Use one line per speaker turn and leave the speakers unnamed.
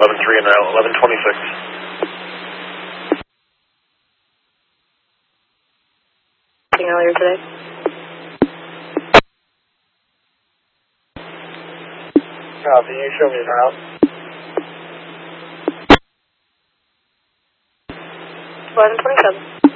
11-3 and now 11-26.
Earlier today.
Copy, you show me the route.
11-27.